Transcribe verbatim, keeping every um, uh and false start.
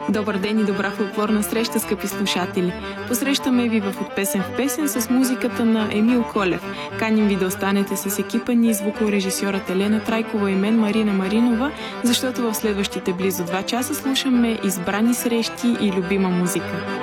Добър ден и добра фолклорна среща, скъпи слушатели! Посрещаме ви в От песен в песен с музиката на Емил Колев. Каним ви да останете с екипа ни, звукорежисьорът Елена Трайкова и мен, Марина Маринова, защото в следващите близо два часа слушаме избрани срещи и любима музика.